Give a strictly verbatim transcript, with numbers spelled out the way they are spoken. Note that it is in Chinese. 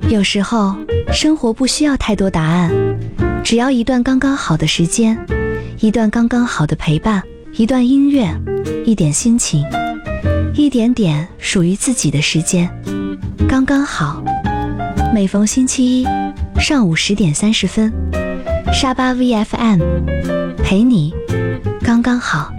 有时候，生活不需要太多答案，只要一段刚刚好的时间，一段刚刚好的陪伴，一段音乐，一点心情，一点点属于自己的时间，刚刚好。每逢星期一上午十点三十分，沙巴 V F M 陪你刚刚好。